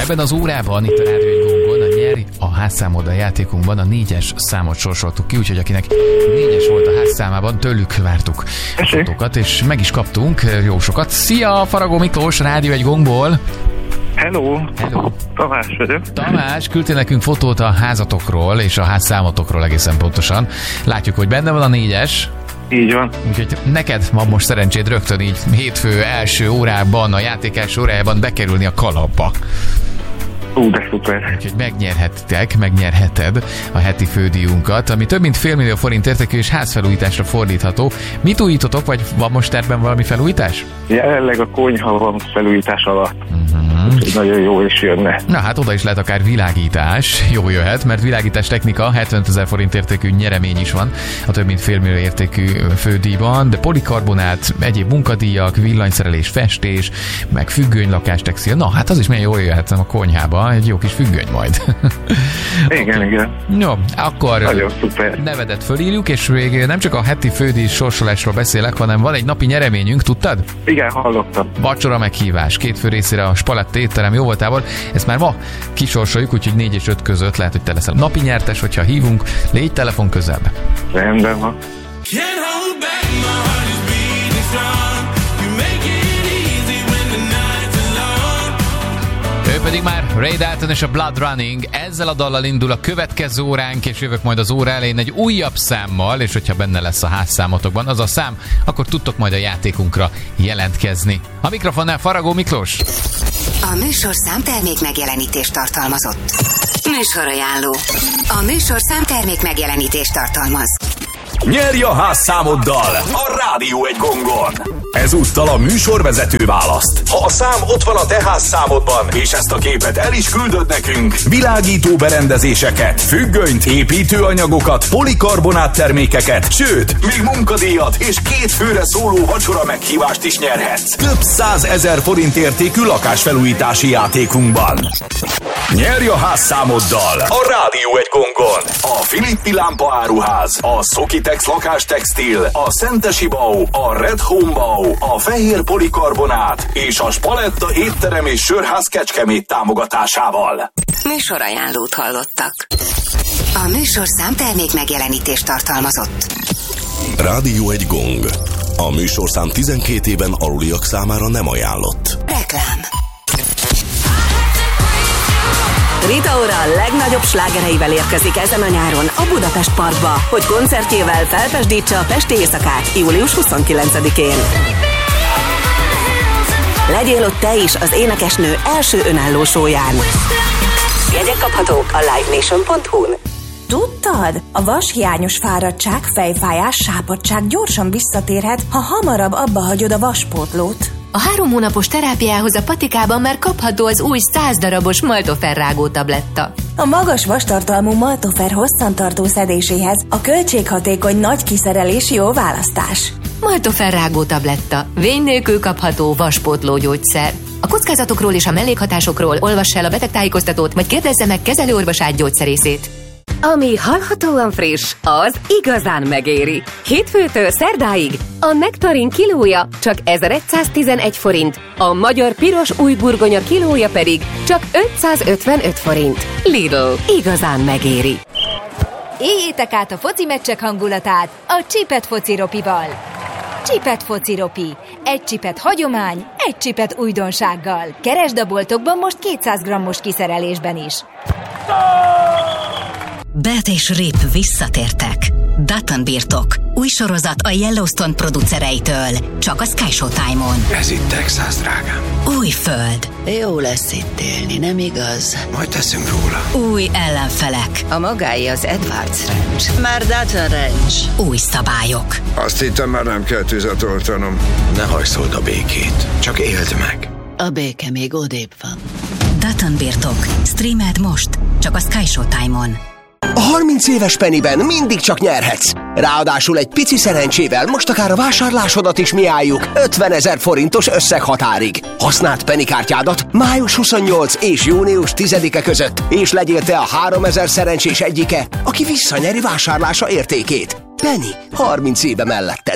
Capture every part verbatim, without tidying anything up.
Ebben az órában, itt a Rádió egy Gongon, a Nyeri a házszámod a játékunkban a négyes számot sorsoltuk ki, úgyhogy akinek négyes volt a házszámában, tőlük vártuk a fotókat, és meg is kaptunk jó sokat. Szia, Faragó Miklós, Rádió egy Gongból! Hello! Hello! Tamás vagyok. Tamás, küldtél nekünk fotót a házatokról, és a házszámotokról egészen pontosan. Látjuk, hogy benne van a négyes. Így van. Úgyhogy neked van most szerencséd rögtön így hétfő első órában, a játék első órájában bekerülni a kalapba. Ú, de szuper. Úgyhogy megnyerhettek, megnyerheted a heti fődíjunkat, ami több mint fél millió forint értékű és házfelújításra fordítható. Mit újítotok, vagy van most tervben valami felújítás? Jelenleg a konyha van felújítás alatt. Uh-huh. Úgyhogy nagyon jó is jönne. Na hát oda is lehet akár világítás, jó jöhet, mert világítás technika hetvenezer forint értékű nyeremény is van a több mint fél millió értékű fődíjban, de polikarbonát, egyéb munkadíjak, villanyszerelés, festés, meg függöny, lakástextil. Na hát az is milyen jól jöhet a konyhába, egy jó kis függöny majd. Igen, okay. igen. Jó, akkor nagyon szuper. Nevedet fölírjuk, és még nem csak a heti fődíj sorsolásról beszélek, hanem van egy napi nyereményünk, tudtad? Igen, hallottam. Vacsora meghívás, két fő részére a Spalett étterem jó voltából. Ezt már ma kisorsoljuk, úgyhogy négy és öt között lehet, hogy te leszel napi nyertes, hogyha hívunk, légy telefon közelbe. Rendben van. Ő pedig már Ray Dalton és a Blood Running. Ezzel a dallal indul a következő óránk, és jövök majd az óra elején egy újabb számmal, és hogyha benne lesz a házszámotokban az a szám, akkor tudtok majd a játékunkra jelentkezni. A mikrofonnál Faragó Miklós. A műsorszám termék megjelenítést tartalmazott. Műsorajánló. A műsorszám termék megjelenítést tartalmaz. Nyerj a házszámoddal a Rádió egy Gongon! Ezúttal a műsorvezető választ. Ha a szám ott van a te házszámodban, és ezt a képet el is küldöd nekünk, világító berendezéseket, függönyt, építőanyagokat, polikarbonát termékeket, sőt, még munkadíjat és két főre szóló vacsora meghívást is nyerhetsz. Több százezer forint értékű lakásfelújítási játékunkban. Nyerj a házszámoddal a Rádió egy Gongon! A Filippi Lámpa Áruház, a Szokitex Lakástextil, a Szentesi Bau, a Red Home Bau, a Fehér Polikarbonát és a Spaletta étterem és sörház Kecskemét támogatásával. Műsorajánlót hallottak. A műsorszám termék megjelenítést tartalmazott. Rádió egy gong. A műsorszám tizenkét éven aluliak számára nem ajánlott. Reklám. Rita Ora a legnagyobb slágereivel érkezik ezen a nyáron a Budapest Parkba, hogy koncertjével felpesdítse a pesti éjszakát július huszonkilencedikén. Legyél ott te is az énekesnő első önálló showyán. Jegyek kaphatók a live nation pont hu-n. Tudtad? A vashiányos fáradtság, fejfájás, sápadtság gyorsan visszatérhet, ha hamarabb abba hagyod a vaspótlót. A három hónapos terápiához a patikában már kapható az új száz darabos Maltofer rágó tabletta. A magas vastartalmú Maltofer hosszantartó szedéséhez a költséghatékony nagy kiszerelés jó választás. Maltofer rágó tabletta. Vény nélkül kapható vaspótló gyógyszer. A kockázatokról és a mellékhatásokról olvass el a betegtájékoztatót, vagy kérdezze meg kezelőorvosát gyógyszerészét. Ami hallhatóan friss, az igazán megéri. Hétfőtől szerdáig a nektarin kilója csak ezeregyszáztizenegy forint, a magyar piros új burgonya kilója pedig csak ötszázötvenöt forint. Lidl, igazán megéri. Éljétek át a foci meccsek hangulatát a Csipet Foci Ropival. Csipet Foci Ropi. Egy csipet hagyomány, egy csipet újdonsággal. Keresd a boltokban most kétszáz grammos kiszerelésben is. Bert és Rip visszatértek. Dutton birtok. Új sorozat a Yellowstone producereitől. Csak a Sky Showtime-on. Ez itt Texas, drágám. Új föld. Jó lesz itt élni, nem igaz? Majd teszünk róla. Új ellenfelek. A magáé az Edwards Ranch. Már Dutton Ranch. Új szabályok. Azt hittem, már nem kell tüzet oltanom. Ne hajszold a békét. Csak éld meg. A béke még odébb van. Dutton birtok. Streamed most. Csak a Sky Showtime-on. A harminc éves Pennyben mindig csak nyerhetsz. Ráadásul egy pici szerencsével most akár a vásárlásodat is miálljuk ötvenezer forintos összeghatárig. Használd Penny kártyádat május huszonnyolcadika és június tizedike között, és legyél te a háromezer szerencsés egyike, aki visszanyeri vásárlása értékét. Penny, harminc éve melletted.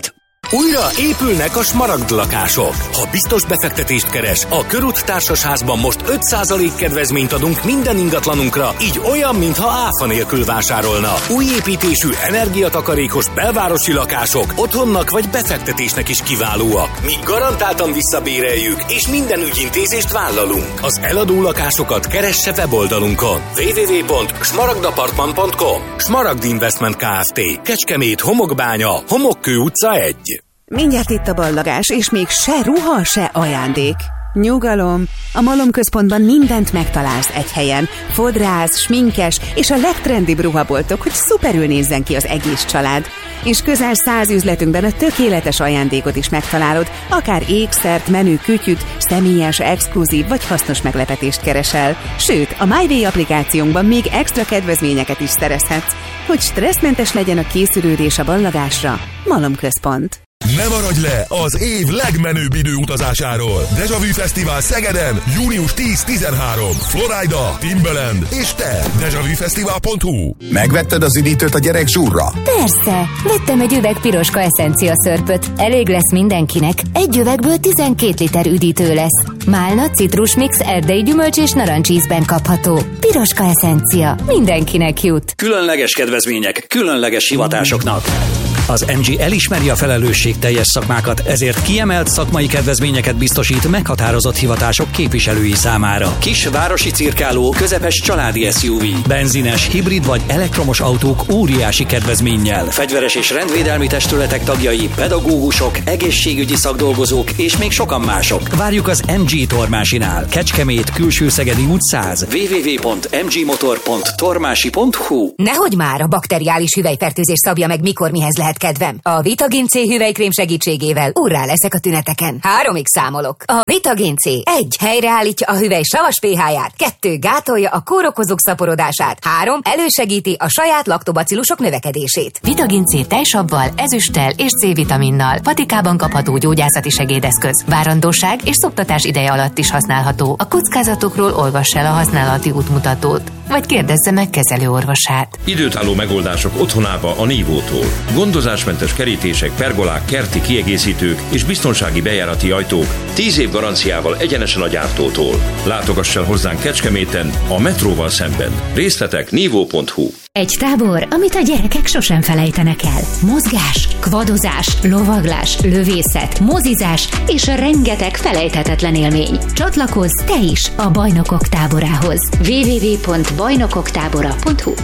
Újra épülnek a smaragd lakások. Ha biztos befektetést keres, a Körút Társasházban most öt százalék kedvezményt adunk minden ingatlanunkra, így olyan, mintha áfa nélkül vásárolna. Új építésű, energiatakarékos belvárosi lakások otthonnak vagy befektetésnek is kiválóak. Mi garantáltan visszabéreljük, és minden ügyintézést vállalunk. Az eladó lakásokat keresse weboldalunkon. double-u double-u double-u pont smaragdapartman pont com. Smaragd Investment Kft. Kecskemét, Homokbánya, Homokkő utca egy. Mindjárt itt a ballagás, és még se ruha, se ajándék. Nyugalom! A malomközpontban mindent megtalálsz egy helyen. Fodrász, sminkes és a legtrendibb ruhaboltok, hogy szuperül nézzen ki az egész család. És közel száz üzletünkben a tökéletes ajándékot is megtalálod, akár ékszert, menő kütyüt, személyes, exkluzív vagy hasznos meglepetést keresel. Sőt, a MyWay applikációnkban még extra kedvezményeket is szerezhetsz, hogy stresszmentes legyen a készülődés a ballagásra. Malomközpont. Ne maradj le az év legmenőbb időutazásáról. Deja Vu Fesztivál Szegeden, június tíz-tizenhárom. Florida, Timbaland és te. deja vu fesztivál pont hu. Megvetted az üdítőt a gyerek zsúrra? Persze, vettem egy üveg piroska eszencia szörpöt. Elég lesz mindenkinek. Egy üvegből tizenkét liter üdítő lesz. Málna, citrusmix, erdei gyümölcs és narancsízben kapható. Piroska eszencia. Mindenkinek jut. Különleges kedvezmények, különleges hivatásoknak. Az em gé elismeri a felelősségteljes szakmákat, ezért kiemelt szakmai kedvezményeket biztosít meghatározott hivatások képviselői számára. Kis városi cirkáló, közepes családi es u vé, benzines, hibrid vagy elektromos autók óriási kedvezménnyel, fegyveres és rendvédelmi testületek tagjai, pedagógusok, egészségügyi szakdolgozók és még sokan mások. Várjuk az em gé Tormásinál. Kecskemét, Külső Szegedi út száz. double-u double-u double-u pont em gé motor pont tormási pont hu. Nehogy már a bakteriális hüvelyfertőzés szabja meg, mikor mihez lehet kedvem. A Vitagin C hüvelykrém segítségével úrrá leszek a tüneteken. Háromig számolok. A Vitagin C egy helyreállítja a hüvely savas pH-ját, kettő gátolja a kórokozók szaporodását, három elősegíti a saját laktobacillusok növekedését. Vitagin C tejsabbal, ezüsttel és C-vitaminnal. Patikában kapható gyógyászati segédeszköz. Várandóság és szoptatás ideje alatt is használható. A kockázatokról olvass el a használati útmutatót, vagy kérdezze meg kezelőorvosát. Időtálló megoldások otthonába a Nívótól. Gondozásmentes kerítések, pergolák, kerti kiegészítők és biztonsági bejárati ajtók tíz év garanciával egyenesen a gyártótól. Látogass el hozzánk Kecskeméten, a metróval szemben. Részletek nívó pont hu. Egy tábor, amit a gyerekek sosem felejtenek el. Mozgás, kvadozás, lovaglás, lövészet, mozizás és rengeteg felejthetetlen élmény. Csatlakozz te is a Bajnokok táborához. double-u double-u double-u pont bajnokok tábora pont hu.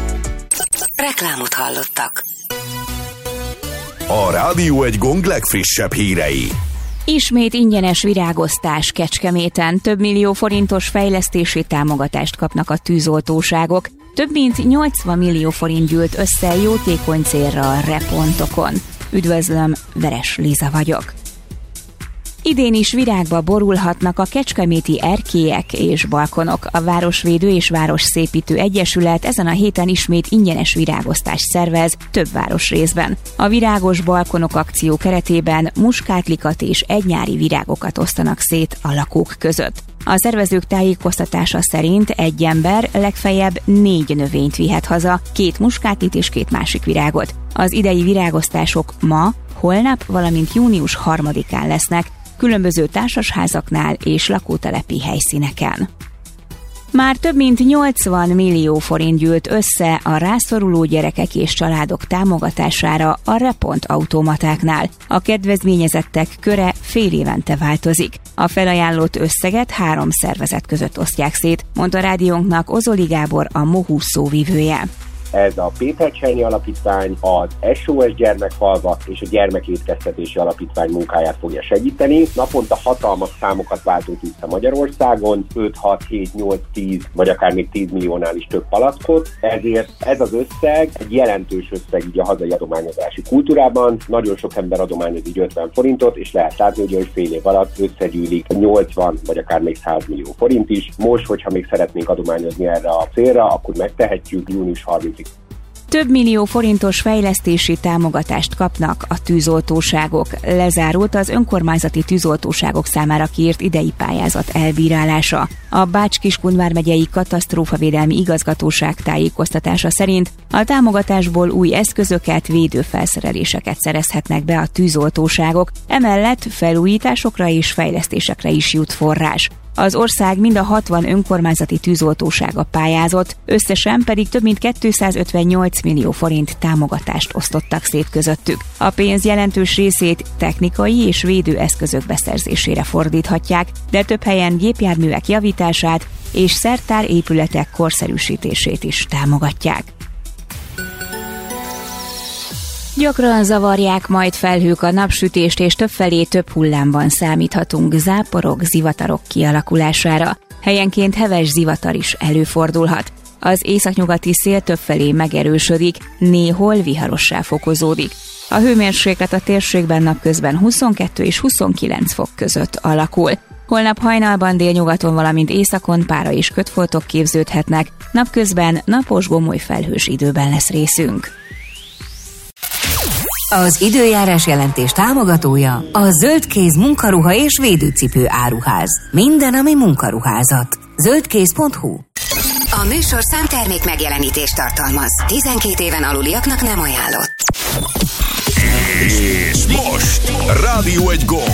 Reklámot hallottak. A Rádió egy Gong legfrissebb hírei. Ismét ingyenes virágoztás Kecskeméten. Több millió forintos fejlesztési támogatást kapnak a tűzoltóságok. Több mint nyolcvan millió forint gyűlt össze jótékony célra a repontokon. Üdvözlöm, Veres Liza vagyok. Idén is virágba borulhatnak a kecskeméti erkélyek és balkonok. A Városvédő és Városszépítő Egyesület ezen a héten ismét ingyenes virágoztást szervez több városrészben. A virágos balkonok akció keretében muskátlikat és egynyári virágokat osztanak szét a lakók között. A szervezők tájékoztatása szerint egy ember legfeljebb négy növényt vihet haza, két muskátlit és két másik virágot. Az idei virágoztások ma, holnap, valamint június harmadikán lesznek, különböző társasházaknál és lakótelepi helyszíneken. Már több mint nyolcvan millió forint gyűlt össze a rászoruló gyerekek és családok támogatására a Repont automatáknál. A kedvezményezettek köre fél évente változik. A felajánlott összeget három szervezet között osztják szét, mondta rádiónknak Ozoli Gábor, a Mohu szóvivője. Ez a Péter Csernyi Alapítvány, az es o es Gyermekfalva és a Gyermekétkeztetési Alapítvány munkáját fogja segíteni. Naponta hatalmas számokat váltott vissza Magyarországon, öt, hat, hét, nyolc, tíz vagy akár még tíz milliónál is több palackot. Ezért ez az összeg egy jelentős összeg így a hazai adományozási kultúrában. Nagyon sok ember adományoz így ötven forintot, és lehet látni, hogy fél év alatt összegyűlik nyolcvan vagy akár még száz millió forint is. Most, hogyha még szeretnénk adományozni erre a célra, akkor megtehetjük június harmincadikáig. Több millió forintos fejlesztési támogatást kapnak a tűzoltóságok. Lezárult az önkormányzati tűzoltóságok számára kiírt idei pályázat elbírálása. A Bács-Kiskun vármegyei katasztrófavédelmi igazgatóság tájékoztatása szerint a támogatásból új eszközöket, védőfelszereléseket szerezhetnek be a tűzoltóságok, emellett felújításokra és fejlesztésekre is jut forrás. Az ország mind a hatvan önkormányzati tűzoltósága pályázott, összesen pedig több mint kétszázötvennyolc millió forint támogatást osztottak szét közöttük. A pénz jelentős részét technikai és védőeszközök beszerzésére fordíthatják, de több helyen gépjárművek javítását és szertár épületek korszerűsítését is támogatják. Gyakran zavarják majd felhők a napsütést, és többfelé több hullámban számíthatunk záporok, zivatarok kialakulására. Helyenként heves zivatar is előfordulhat. Az északnyugati szél többfelé megerősödik, néhol viharossá fokozódik. A hőmérséklet a térségben napközben huszonkettő és huszonkilenc fok között alakul. Holnap hajnalban délnyugaton, valamint északon pára és kötfoltok képződhetnek, napközben napos gomoly felhős időben lesz részünk. Az időjárás jelentés támogatója a Zöldkéz munkaruha és védőcipő áruház. Minden, ami munkaruházat. zöldkéz pont hu. A műsorszám termék megjelenítést tartalmaz. tizenkét éven aluliaknak nem ajánlott. És most Rádió egy gong.